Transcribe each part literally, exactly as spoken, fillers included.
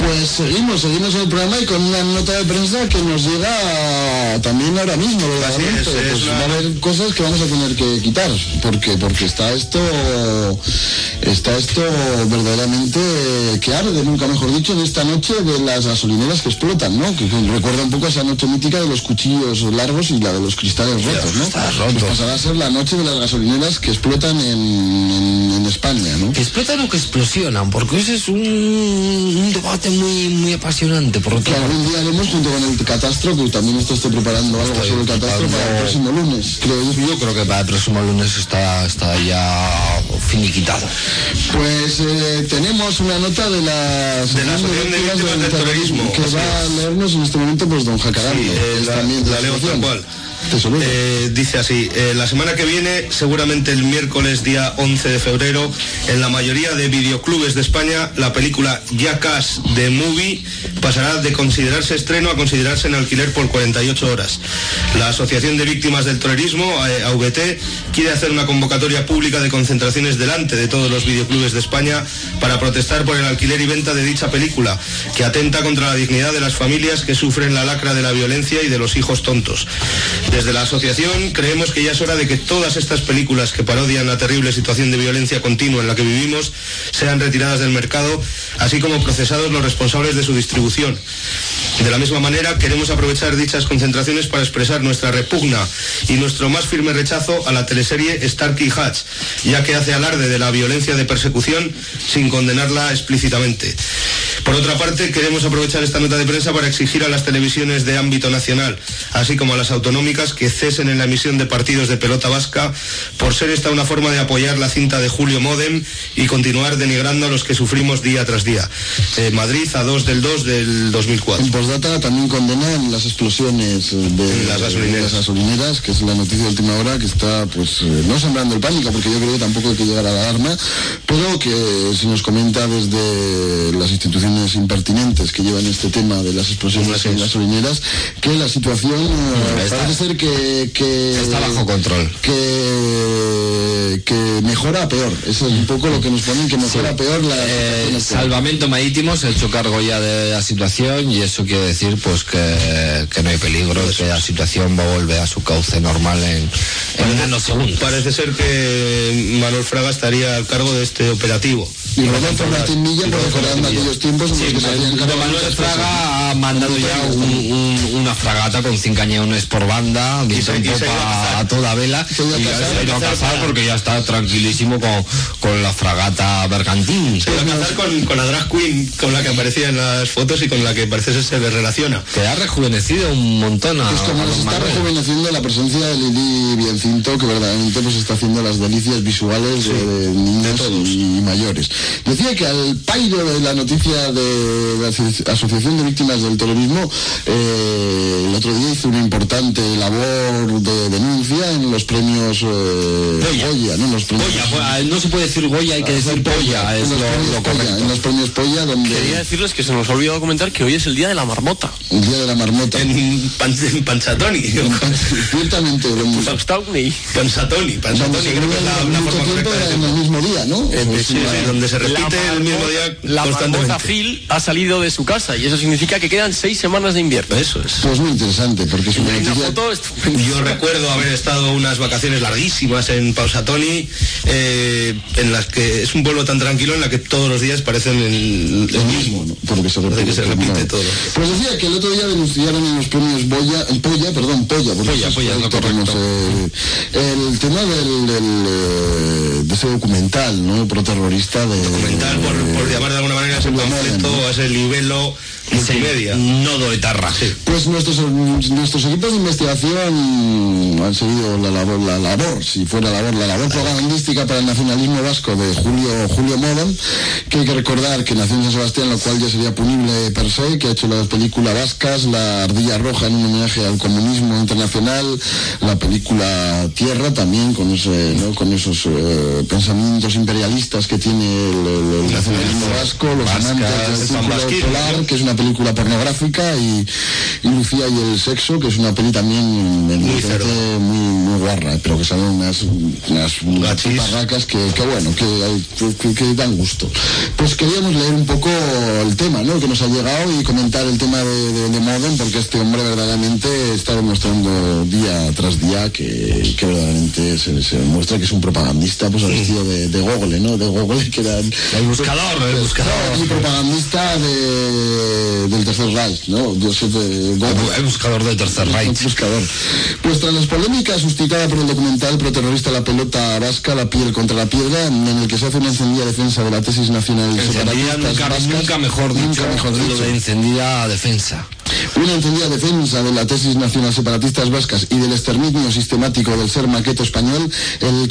Pues seguimos, seguimos en el programa y con una nota de prensa que nos llega también ahora mismo, verdaderamente. Así es, es pues una... va a haber cosas que vamos a tener que quitar, porque porque está esto, está esto verdaderamente que arde, nunca mejor dicho, en esta noche de las gasolineras que explotan, ¿no? Que, que recuerda un poco esa noche mítica de los cuchillos largos y la de los cristales rotos, ¿no? Pues pasará a ser la noche de las gasolineras que explotan en, en, en España, ¿no? Que explotan o que explosionan, porque ese es un, un debate muy muy apasionante. Por que algún día haremos junto con el catastro, que también esto esté preparando algo sobre el catastro para el próximo lunes, creo yo. Yo creo que para el próximo lunes está, está ya finiquitado. Pues eh, tenemos una nota de las de la Asociación de Víctimas del Terrorismo que va a leernos en este momento pues don Jacarando. Sí, eh, la, también la leo tal cual. Eh, dice así, eh, la semana que viene, seguramente el miércoles día once de febrero, en la mayoría de videoclubes de España, la película Jackass The Movie pasará de considerarse estreno a considerarse en alquiler por cuarenta y ocho horas. La Asociación de Víctimas del Terrorismo, eh, A V T, quiere hacer una convocatoria pública de concentraciones delante de todos los videoclubes de España para protestar por el alquiler y venta de dicha película, que atenta contra la dignidad de las familias que sufren la lacra de la violencia y de los hijos tontos. Desde la asociación creemos que ya es hora de que todas estas películas que parodian la terrible situación de violencia continua en la que vivimos sean retiradas del mercado, así como procesados los responsables de su distribución. De la misma manera, queremos aprovechar dichas concentraciones para expresar nuestra repugna y nuestro más firme rechazo a la teleserie Starkey Hatch, ya que hace alarde de la violencia de persecución sin condenarla explícitamente. Por otra parte, queremos aprovechar esta nota de prensa para exigir a las televisiones de ámbito nacional, así como a las autonómicas, que cesen en la emisión de partidos de pelota vasca, por ser esta una forma de apoyar la cinta de Julio Modem y continuar denigrando a los que sufrimos día tras día. Eh, Madrid, a dos del dos del dos mil cuatro. En postdata también condenan las explosiones de las gasolineras. las gasolineras, que es la noticia de última hora, que está pues no sembrando el pánico, porque yo creo que tampoco hay que llegar a la alarma, pero que se nos comenta desde las instituciones impertinentes que llevan este tema de las explosiones en gasolineras, que la situación no, está, parece ser que, que está bajo control, que, que mejora a peor. Eso es un poco lo que nos ponen, que mejora a sí. peor la eh, Salvamento Marítimo se ha hecho cargo ya de la situación, y eso quiere decir pues que, que no hay peligro, que la situación va a volver a su cauce normal en, en nanosegundos. Parece ser que Manuel Fraga estaría al cargo de este operativo. Y Rodolfo Martín Milla, por recordando aquellos tiempos en sí, los que se hacían cargo. Manuel Fraga ha mandado ya un, un, una fragata con cinco cañones por banda, y se, y popa a, a toda vela, se y ya se ha ido a casar porque ya está tranquilísimo con, con la fragata bergantín. Se iba a casar con, con la drag queen con la que aparecía en las fotos y con la que parece ser se le relaciona. Que ha rejuvenecido un montón a, es como a nos está Manuel. Rejuveneciendo la presencia de Lili Biencinto, que verdaderamente pues está haciendo las delicias visuales sí, de, de niños de y mayores. Decía que al pairo de la noticia de la Asociación de Víctimas del Terrorismo, eh, el otro día hizo una importante labor de denuncia en los premios eh, Goya, Goya, ¿no? Los premios, Goya, no se puede decir Goya, hay que decir Goya, es lo, lo correcto. En los premios Goya, donde... Quería decirles que se nos ha olvidado comentar que hoy es el día de la marmota. El día de la marmota. En, pan, en Panchatoni. Ciertamente. Panchatoni. Panchatoni. Panchatoni, creo que es la, la forma correcta. En el mismo día, ¿no? En, sí, sí, sí, donde se repite la el mismo día la constantemente. La Phil ha salido de su casa y eso significa que quedan seis semanas de invierno. Eso es. Pues muy interesante, porque es una noticia... foto Yo recuerdo haber estado unas vacaciones larguísimas en Pausatoni, eh, en las que es un pueblo tan tranquilo en la que todos los días parecen el, el mismo, ¿no? Porque se repite, que se repite todo. Pues decía que el otro día denunciaron en los premios Boya, el Polla, perdón, Polla, porque Polla, Polla, es lo correcto. Eh, el tema del, del, de ese documental, ¿no? Proterrorista de... Documental, por, por llamar de alguna manera, ese panfleto, ¿no? Ese libelo multimedia. Nodo etarra. Sí. Pues nuestros, nuestros equipos de investigación han seguido la labor, la labor, si fuera labor, la labor propagandística para el nacionalismo vasco de Julio, Julio Modem, que hay que recordar que nació en San Sebastián, lo cual ya sería punible per se, que ha hecho las películas vascas, La Ardilla Roja en un homenaje al comunismo internacional, la película Tierra también, con ese, ¿no? con esos eh, pensamientos imperialistas que tiene el, el, el nacionalismo vasco, Los Amantes del Círculo Polar, que es una película pornográfica, y, y Lucía y el sexo, que es una peli también muy, muy, muy guarra, pero que salen unas, unas parracas que, que bueno, que, que, que dan gusto. Pues queríamos leer un poco el tema, ¿no?, que nos ha llegado y comentar el tema de, de, de Modem, porque este hombre verdaderamente está demostrando día tras día que, que verdaderamente se, se demuestra que es un propagandista, pues al estilo de, de Google, ¿no? De Google, que era el buscador, el buscador. Y propagandista de, del Tercer Reich, ¿no? Joseph Google. El buscador del Tercer Reich. El buscador. Pues tras las polémicas suscitadas por el documental proterrorista La pelota vasca, la piel contra la piedra, en el que se hace una encendida defensa de la tesis nacional encendida, nunca, vascas, nunca mejor dicho, nunca mejor dicho. de encendida defensa. Una encendida defensa de la tesis nacional separatistas vascas y del exterminio sistemático del ser maqueto español, el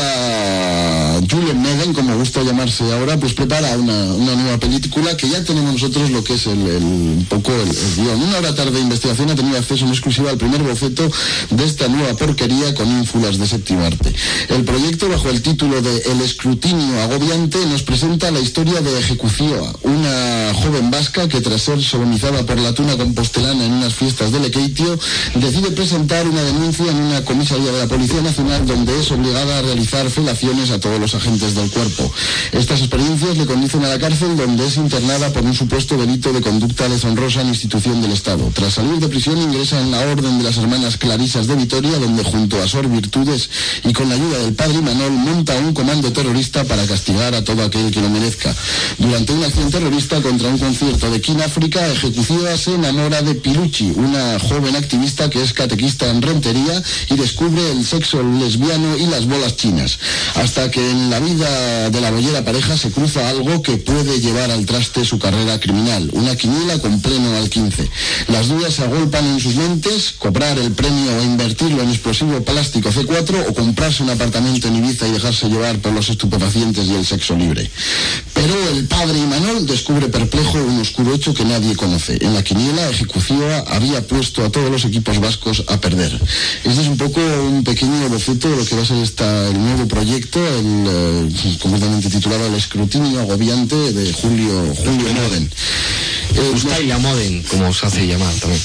camarada Julen Meden, como gusta llamarse ahora, pues prepara una, una nueva película que ya tenemos nosotros lo que es el, el, un poco el, el guión. Una hora tarde de investigación ha tenido acceso en exclusiva al primer boceto de esta nueva porquería con ínfulas de séptimo arte. El proyecto, bajo el título de El escrutinio agobiante, nos presenta la historia de Ejecuzioa, una joven vasca que tras ser sodomizada por la tuna compostelana en unas fiestas de Lekeitio, decide presentar una denuncia en una comisaría de la Policía Nacional, donde es obligada a realizar felaciones a todos los agentes del cuerpo. Estas experiencias le conducen a la cárcel, donde es internada por un supuesto delito de conducta deshonrosa en institución del Estado. Tras salir de prisión ingresa en la orden de las hermanas Clarisas de Vitoria, donde junto a Sor Virtudes y con la ayuda del padre Imanol monta un comando terrorista para castigar a todo aquel que lo merezca. Durante una acción terrorista contra un concierto de King África, Ejecuzioa se enamora de Pilucci, una joven activista que es catequista en Rentería, y descubre el sexo lesbiano y las bolas chinas, hasta que en la vida de la bollera pareja se cruza algo que puede llevar al traste su carrera criminal, una quiniela con pleno al quince. Las dudas se agolpan en sus mentes: cobrar el premio o invertirlo en explosivo plástico ce cuatro, o comprarse un apartamento en Ibiza y dejarse llevar por los estupefacientes y el sexo libre. Pero el padre Imanol descubre perplejo un oscuro hecho que nadie conoce. En la quiniela, Ejecuzioa había puesto a todos los equipos vascos a perder. Este es un poco un pequeño boceto de lo que va a ser esta, el nuevo proyecto, el eh, completamente titulado El escrutinio agobiante, de Julio, Julio Modem. Eh, Justaila Modem, como se hace llamar también.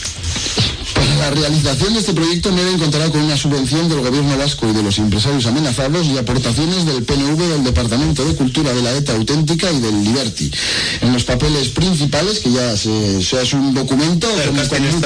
Para la realización de este proyecto Modem contará con una subvención del gobierno vasco y de los empresarios amenazados, y aportaciones del P N V, del Departamento de Cultura de la ETA Auténtica y del Liberty. En los papeles principales, que ya se, se es un documento con, con, mucho,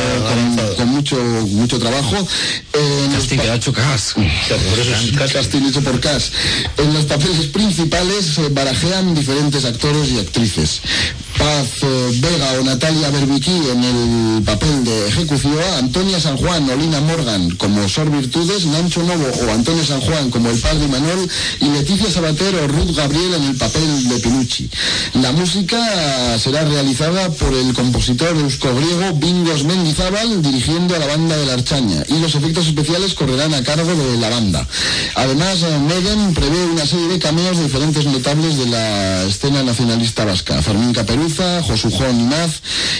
con, con mucho mucho trabajo. Eh, casting que ha hecho Cas. Por eso es casting hecho por Cas. En los papeles principales se barajean diferentes actores y actrices. Paz eh, Vega o Natalia Berbiquí en el papel de Ejecuzioa, Antonia San Juan o Lina Morgan como Sor Virtudes, Nancho Novo o Antonio San Juan como el padre Imanol, y Leticia Sabater o Ruth Gabriel en el papel de Pilucci. La música será realizada por el compositor eusko-griego Bingos Mendizábal, dirigiendo a la banda de la Archaña, y los efectos especiales correrán a cargo de la banda. Además, Megan prevé una serie de cameos de diferentes notables de la escena nacionalista vasca: Fermín Caperuza, Josujón Inaz,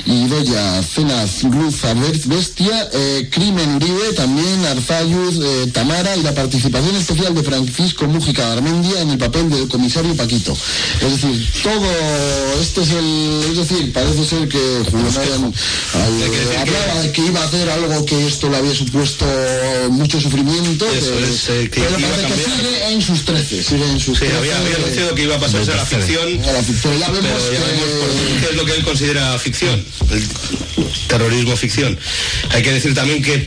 Idoia Cenaz Gluza Bestia, eh, Crimen Uribe, también Arzayuz, eh, Tamara, y la participación especial de Francisco Mújica Garmendia en el papel del comisario Paquito. Es decir, todo este es el... es decir, parece ser que Julio Modem hablaba de que iba a hacer algo que esto le había supuesto mucho sufrimiento, Eso que, es, eh, que pero iba parece a que sigue en sus trece, sigue en sus sí, trece. había, había anunciado que iba a pasarse a la ficción, a la ficción. Ya vemos pero ya que... vemos por qué es lo que él considera ficción, el terrorismo ficción. Hay que decir también que,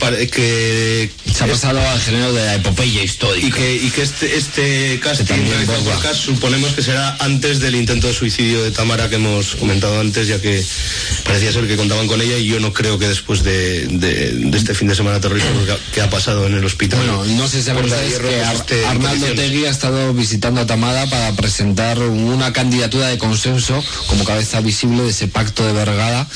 que se ha pasado al género de la epopeya histórica, y que, y que este, este casting realizado por Cas suponemos que será antes del intento de suicidio de Tamara que hemos comentado antes, ya que parecía ser que contaban con ella, y yo no creo que después de, de, de este fin de semana terrorista que ha pasado en el hospital. Bueno, no sé si saben ustedes que Ar este Arnaldo Tegui ha estado visitando a Tamara para presentar una candidatura de consenso como cabeza visible de ese pacto de Vergara,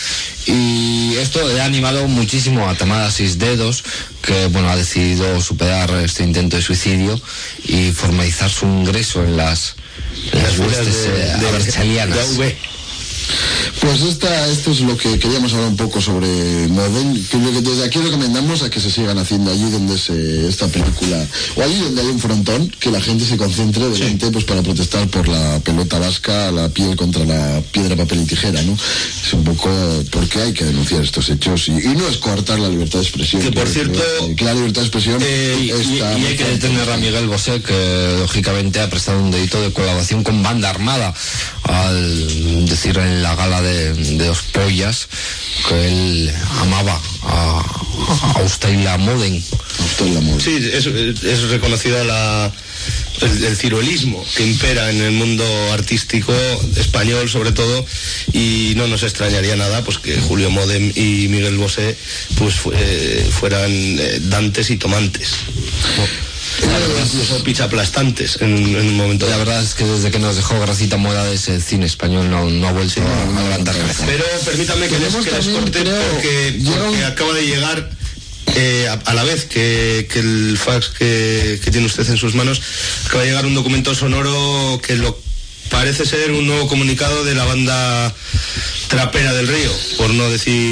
y esto le ha animado muchísimo a Tamara Seis Dedos, que bueno, ha decidido superar este intento de suicidio y formalizar su ingreso en las, en las huestes abertzaleanas. Pues esta, esto es lo que queríamos hablar un poco sobre Modem, que desde aquí recomendamos a que se sigan haciendo allí donde se, esta película, o allí donde hay un frontón, que la gente se concentre delante, sí, pues para protestar por la pelota vasca, la piel contra la piedra, papel y tijera, ¿no? Es un poco porque hay que denunciar estos hechos y, y no es coartar la libertad de expresión. Que por que, cierto, que, que la libertad de expresión eh, está... Y, y hay que detener a Miguel Bosé, que lógicamente ha prestado un delito de colaboración con banda armada, al decir en la gala de, de Os Pollas que él amaba a, a Austaila Moden. Sí, es, es reconocida la, el, el ciruelismo que impera en el mundo artístico español sobre todo, y no nos extrañaría nada pues que Julio Modem y Miguel Bosé pues eh, fueran eh, dantes y tomantes, ¿no? Incluso pichaplastantes en, en un momento. La verdad es que desde que nos dejó Gracita Morales el cine español no, no ha vuelto sí, a, a levantar cabeza. Pero permítame que les, que les corte porque, porque acaba de llegar eh, a, a la vez que, que el fax que, que tiene usted en sus manos, acaba de llegar un documento sonoro que lo parece ser un nuevo comunicado de la banda Trapera del Río, por no decir